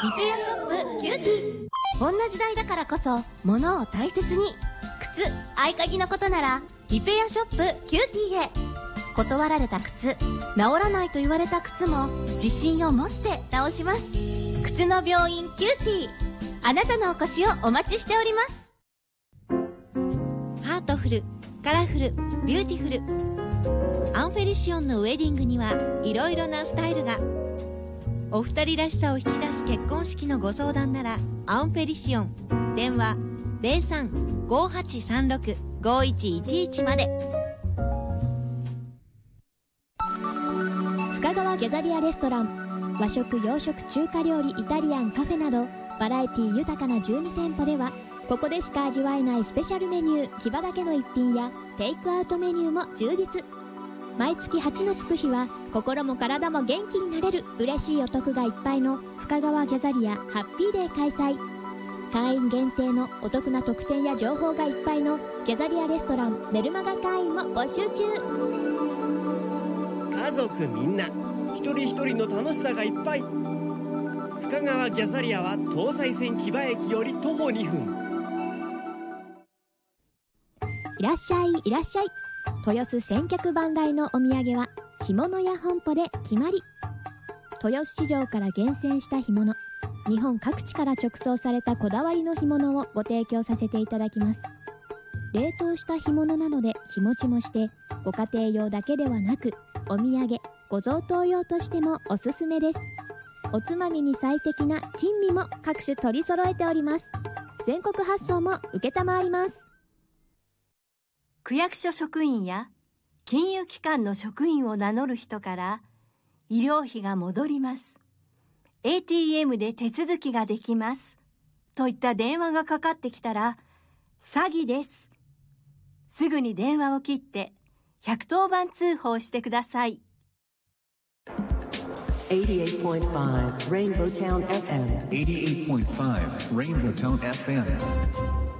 リペアショップキューティー。こんな時代だからこそ物を大切に、靴、合鍵のことならリペアショップキューティーへ。断られた靴、治らないと言われた靴も自信を持って直します。靴の病院キューティー、あなたのお越しをお待ちしております。 ハートフル、カラフル、ビューティフル。アンフェリシオンのウェディングにはいろいろなスタイルが。お二人らしさを引き出す結婚式のご相談ならアンフェリシオン。電話 03-5836-5111 まで。 深川ギャザリアレストラン、和食洋食中華料理イタリアンカフェなどバラエティ豊かな12店舗では、ここでしか味わえないスペシャルメニューキバだけの一品やテイクアウトメニューも充実。毎月8のつく日は心も体も元気になれる嬉しいお得がいっぱいの深川ギャザリアハッピーデー開催。会員限定のお得な特典や情報がいっぱいのギャザリアレストランメルマガ会員も募集中。 家族みんな一人一人の楽しさがいっぱい。深川ギャザリアは東西線木場駅より徒歩2分。 いらっしゃいいらっしゃい。豊洲千客万来のお土産は干物や本舗で決まり。豊洲市場から厳選した干物、日本各地から直送されたこだわりの干物をご提供させていただきます。冷凍した干物なので日持ちもして、ご家庭用だけではなくお土産ご贈答用としてもおすすめです。おつまみに最適な珍味も各種取り揃えております。全国発送も承ります。 区役所職員や金融機関の職員を名乗る人から医療費が戻ります。ATM で手続きができます。といった電話がかかってきたら詐欺です。すぐに電話を切って110番通報してください。 88.5 Rainbow Town FM 88.5 Rainbow Town FM